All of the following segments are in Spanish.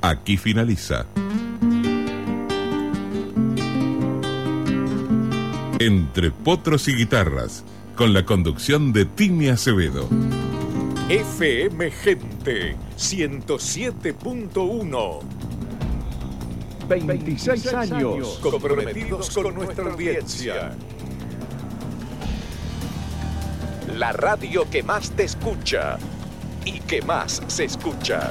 aquí finaliza. Entre potros y guitarras, con la conducción de Timi Acevedo. FM Gente 107.1. 26 años comprometidos con nuestra audiencia. La radio que más te escucha y que más se escucha.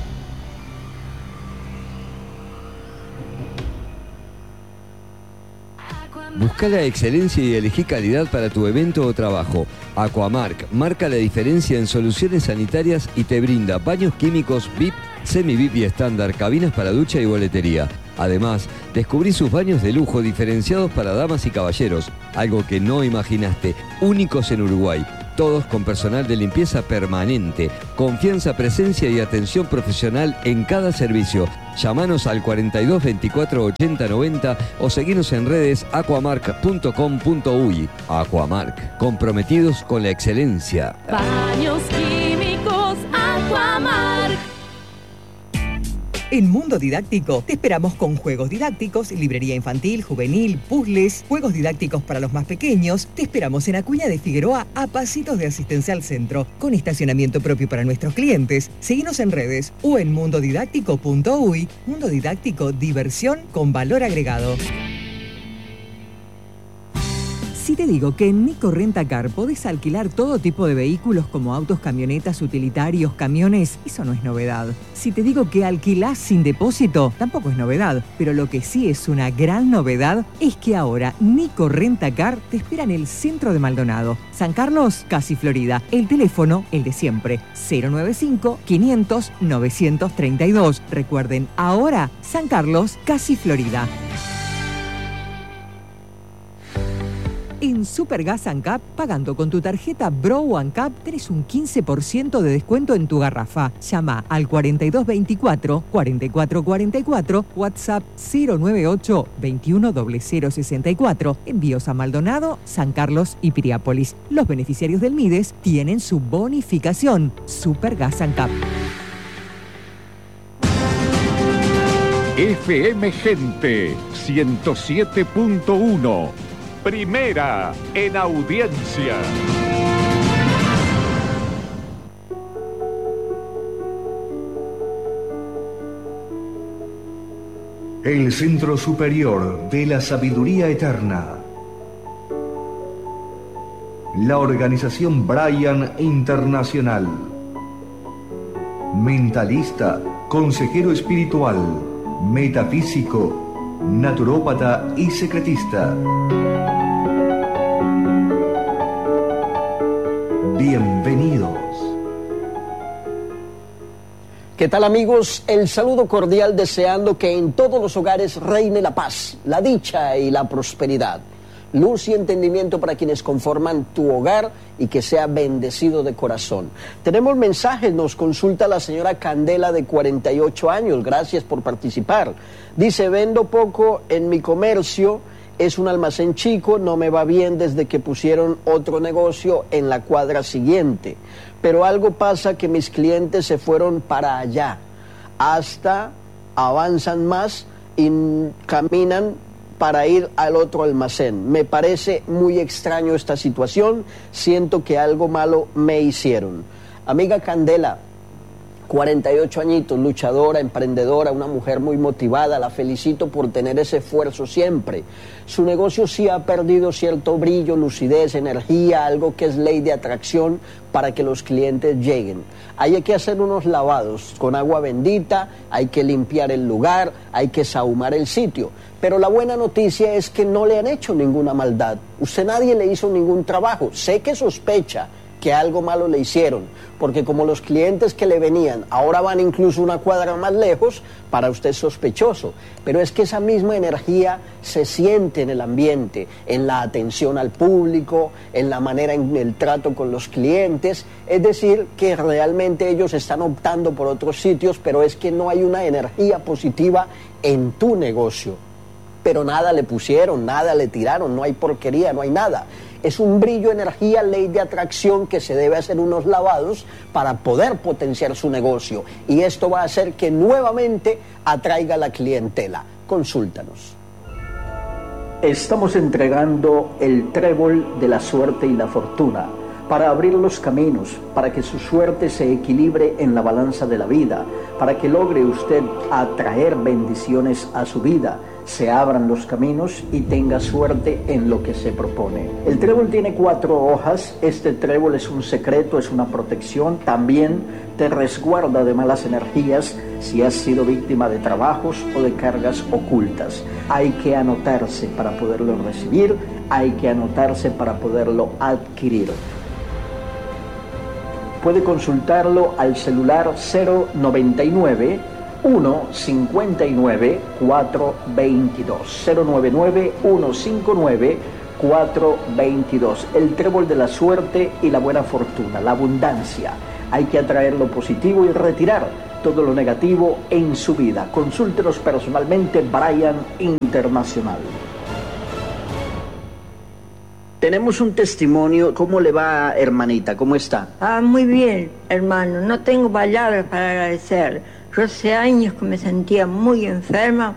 Busca la excelencia y elegí calidad para tu evento o trabajo. Aquamark marca la diferencia en soluciones sanitarias y te brinda baños químicos VIP, semi-VIP y estándar, cabinas para ducha y boletería. Además, descubrí sus baños de lujo diferenciados para damas y caballeros, algo que no imaginaste, únicos en Uruguay. Todos con personal de limpieza permanente, confianza, presencia y atención profesional en cada servicio. Llámanos al 42 24 80 90 o seguinos en redes aquamark.com.uy. Aquamark, comprometidos con la excelencia. Baños químicos Aquamark. En Mundo Didáctico te esperamos con juegos didácticos, librería infantil, juvenil, puzzles, juegos didácticos para los más pequeños. Te esperamos en Acuña de Figueroa, a pasitos de Asistencial Centro, con estacionamiento propio para nuestros clientes. Seguinos en redes o en mundodidáctico.uy. Mundo Didáctico, diversión con valor agregado. Si te digo que en Nico Renta Car podés alquilar todo tipo de vehículos como autos, camionetas, utilitarios, camiones, eso no es novedad. Si te digo que alquilás sin depósito, tampoco es novedad. Pero lo que sí es una gran novedad es que ahora Nico Renta Car te espera en el centro de Maldonado. San Carlos, casi Florida. El teléfono, el de siempre, 095-500-932. Recuerden, ahora San Carlos, casi Florida. En Supergas ANCAP, pagando con tu tarjeta Bro ANCAP, tenés un 15% de descuento en tu garrafa. Llama al 4224 4444, WhatsApp 098 21 0064. Envíos a Maldonado, San Carlos y Piriápolis. Los beneficiarios del MIDES tienen su bonificación. Supergas ANCAP. FM Gente 107.1. Primera en audiencia. El Centro Superior de la Sabiduría Eterna. La Organización Brian Internacional. Mentalista, consejero espiritual, metafísico, naturópata y secretista. Bienvenidos. ¿Qué tal, amigos? El saludo cordial, deseando que en todos los hogares reine la paz, la dicha y la prosperidad. Luz y entendimiento para quienes conforman tu hogar y que sea bendecido de corazón. Tenemos mensajes, nos consulta la señora Candela de 48 años, gracias por participar. Dice, vendo poco en mi comercio, es un almacén chico, no me va bien desde que pusieron otro negocio en la cuadra siguiente. Pero algo pasa que mis clientes se fueron para allá, hasta avanzan más y caminan para ir al otro almacén. Me parece muy extraño esta situación, siento que algo malo me hicieron. Amiga Candela, 48 añitos, luchadora, emprendedora, una mujer muy motivada, la felicito por tener ese esfuerzo siempre. Su negocio sí ha perdido cierto brillo, lucidez, energía, algo que es ley de atracción para que los clientes lleguen. Hay que hacer unos lavados con agua bendita, hay que limpiar el lugar, hay que sahumar el sitio. Pero la buena noticia es que no le han hecho ninguna maldad. Usted nadie le hizo ningún trabajo. Sé que sospecha que algo malo le hicieron, porque como los clientes que le venían ahora van incluso una cuadra más lejos, para usted es sospechoso, pero es que esa misma energía se siente en el ambiente, en la atención al público, en la manera en el trato con los clientes, es decir, que realmente ellos están optando por otros sitios, pero es que no hay una energía positiva en tu negocio. Pero nada le pusieron, nada le tiraron, no hay porquería, no hay nada. Es un brillo, energía, ley de atracción que se debe hacer unos lavados para poder potenciar su negocio. Y esto va a hacer que nuevamente atraiga la clientela. Consúltanos. Estamos entregando el trébol de la suerte y la fortuna para abrir los caminos, para que su suerte se equilibre en la balanza de la vida, para que logre usted atraer bendiciones a su vida, se abran los caminos y tenga suerte en lo que se propone. El trébol tiene 4 hojas. Este trébol es un secreto, es una protección. También te resguarda de malas energías si has sido víctima de trabajos o de cargas ocultas. Hay que anotarse para poderlo recibir, hay que anotarse para poderlo adquirir. Puede consultarlo al celular 099 159 422 099 159 422. El trébol de la suerte y la buena fortuna, la abundancia. Hay que atraer lo positivo y retirar todo lo negativo en su vida. Consúltenos personalmente, Brian Internacional. Tenemos un testimonio. ¿Cómo le va, hermanita? ¿Cómo está? Muy bien, hermano. No tengo palabras para agradecer. Yo hace años que me sentía muy enferma,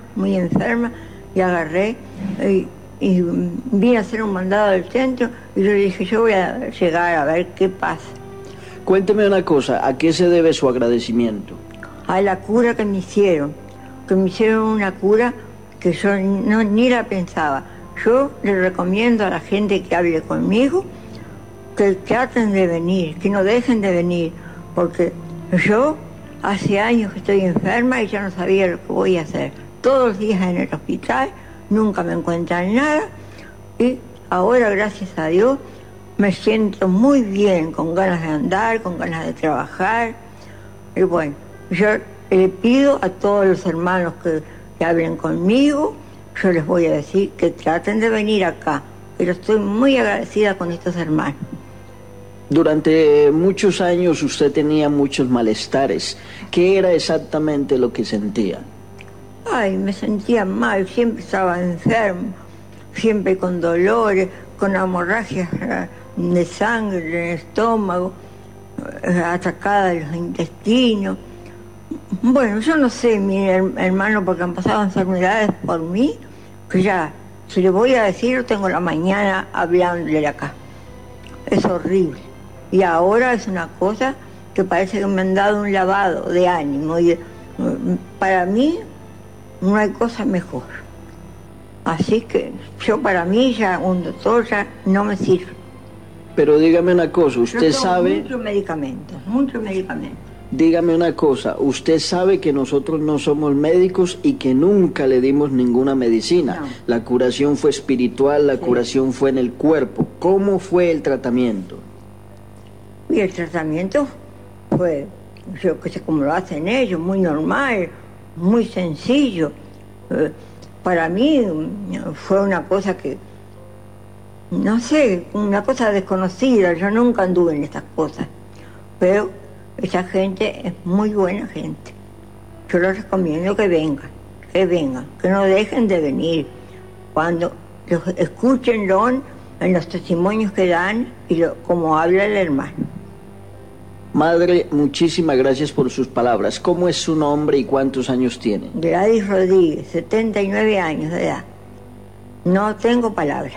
y agarré y vine a hacer un mandado del centro y yo dije, yo voy a llegar a ver qué pasa. Cuénteme una cosa, ¿a qué se debe su agradecimiento? A la cura que me hicieron una cura que yo ni la pensaba. Yo le recomiendo a la gente que hable conmigo que traten de venir, que no dejen de venir, porque yo hace años que estoy enferma y ya no sabía lo que voy a hacer. Todos los días en el hospital, nunca me encuentran nada y ahora, gracias a Dios, me siento muy bien, con ganas de andar, con ganas de trabajar. Y bueno, yo le pido a todos los hermanos que hablen conmigo, yo les voy a decir que traten de venir acá, pero estoy muy agradecida con estos hermanos. Durante muchos años usted tenía muchos malestares. ¿Qué era exactamente lo que sentía? Ay, me sentía mal, siempre estaba enfermo, siempre con dolores, con hemorragias de sangre en el estómago, atacada de los intestinos. Bueno, yo no sé, mi hermano, porque han pasado enfermedades por mí, que ya, si le voy a decir, yo tengo la mañana hablándole acá. Es horrible. Y ahora es una cosa que parece que me han dado un lavado de ánimo. Y para mí no hay cosa mejor. Así que yo, para mí, ya un doctor ya no me sirve. Pero dígame una cosa, usted sabe... Muchos medicamentos. Dígame una cosa, usted sabe que nosotros no somos médicos y que nunca le dimos ninguna medicina. No. La curación fue espiritual, la curación fue en el cuerpo. ¿Cómo fue el tratamiento? Y el tratamiento fue, yo que sé cómo lo hacen ellos, muy normal, muy sencillo. Para mí fue una cosa que, no sé, una cosa desconocida. Yo nunca anduve en estas cosas, pero esa gente es muy buena gente. Yo les recomiendo que vengan, que no dejen de venir. Cuando escúchenlo en los testimonios que dan y como habla el hermano. Madre, muchísimas gracias por sus palabras. ¿Cómo es su nombre y cuántos años tiene? Gladys Rodríguez, 79 años de edad. No tengo palabras.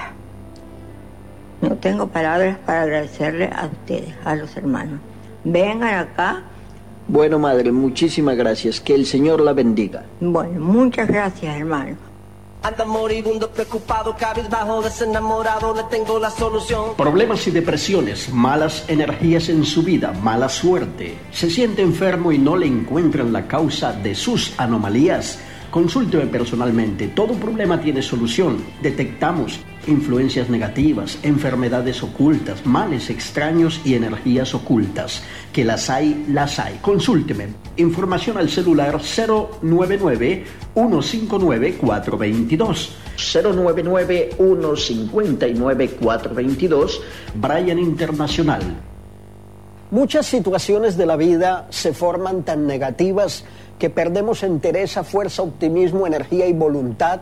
No tengo palabras para agradecerle a ustedes, a los hermanos. Vengan acá. Bueno, madre, muchísimas gracias. Que el Señor la bendiga. Bueno, muchas gracias, hermano. Anda moribundo, preocupado, cabizbajo, desenamorado, le tengo la solución. Problemas y depresiones, malas energías en su vida, mala suerte. ¿Se siente enfermo y no le encuentran la causa de sus anomalías? Consúlteme personalmente. Todo problema tiene solución. Detectamos influencias negativas, enfermedades ocultas, males extraños y energías ocultas. Que las hay, las hay. Consúlteme. Información al celular 099-159-422. 099-159-422. Brian Internacional. Muchas situaciones de la vida se forman tan negativas que perdemos entereza, fuerza, optimismo, energía y voluntad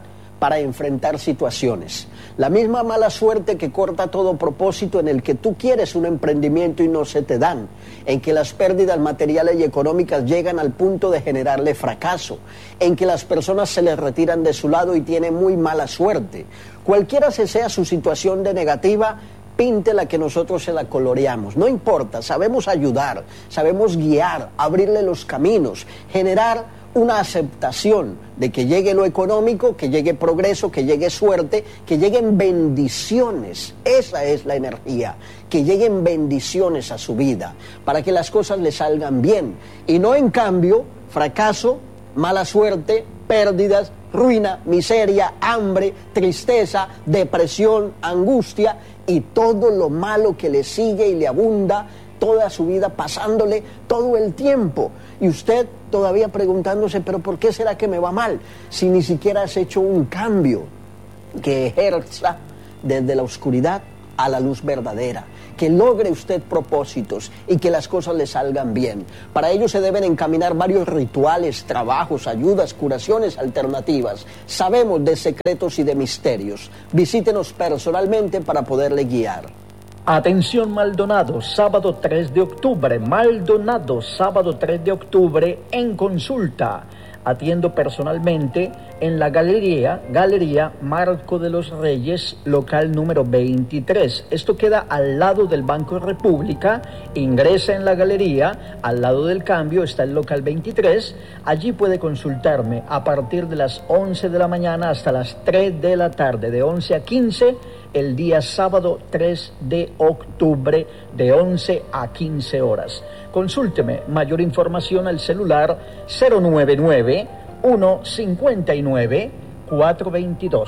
para enfrentar situaciones. La misma mala suerte que corta todo propósito en el que tú quieres un emprendimiento y no se te dan, en que las pérdidas materiales y económicas llegan al punto de generarle fracaso, en que las personas se les retiran de su lado y tienen muy mala suerte. Cualquiera sea su situación de negativa, píntela que nosotros se la coloreamos. No importa, sabemos ayudar, sabemos guiar, abrirle los caminos, generar una aceptación de que llegue lo económico, que llegue progreso, que llegue suerte, que lleguen bendiciones. Esa es la energía, que lleguen bendiciones a su vida, para que las cosas le salgan bien. Y no en cambio, fracaso, mala suerte, pérdidas, ruina, miseria, hambre, tristeza, depresión, angustia y todo lo malo que le sigue y le abunda toda su vida, pasándole todo el tiempo. Y usted todavía preguntándose, pero ¿por qué será que me va mal? Si ni siquiera has hecho un cambio que ejerza desde la oscuridad a la luz verdadera, que logre usted propósitos y que las cosas le salgan bien. Para ello se deben encaminar varios rituales, trabajos, ayudas, curaciones alternativas. Sabemos de secretos y de misterios. Visítenos personalmente para poderle guiar. Atención Maldonado, sábado 3 de octubre, Maldonado, sábado 3 de octubre en consulta. Atiendo personalmente en la Galería Marco de los Reyes, local número 23. Esto queda al lado del Banco República. Ingresa en la galería, al lado del cambio está el local 23. Allí puede consultarme a partir de las 11 de la mañana hasta las 3 de la tarde, de 11 a 15, el día sábado 3 de octubre, de 11 a 15 horas. Consúlteme mayor información al celular 099-159-422,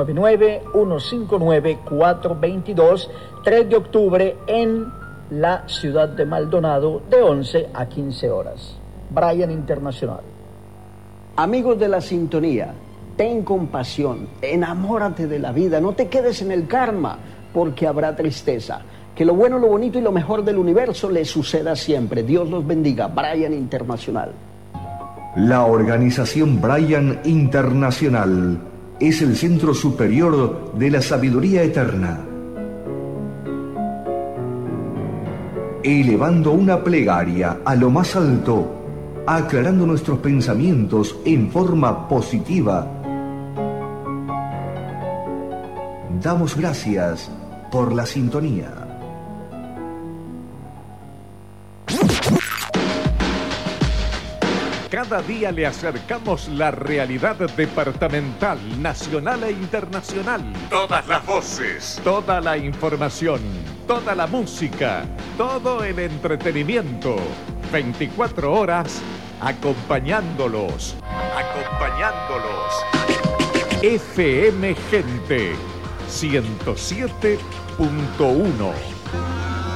099-159-422, 3 de octubre en la ciudad de Maldonado, de 11 a 15 horas. Brian Internacional. Amigos de la sintonía, ten compasión, enamórate de la vida, no te quedes en el karma, porque habrá tristeza. Que lo bueno, lo bonito y lo mejor del universo le suceda siempre. Dios los bendiga. Brian Internacional. La organización Brian Internacional es el centro superior de la sabiduría eterna. Elevando una plegaria a lo más alto, aclarando nuestros pensamientos en forma positiva. Damos gracias por la sintonía. Cada día le acercamos la realidad departamental, nacional e internacional. Todas las voces. Toda la información, toda la música, todo el entretenimiento. 24 horas acompañándolos. FM Gente 107.1.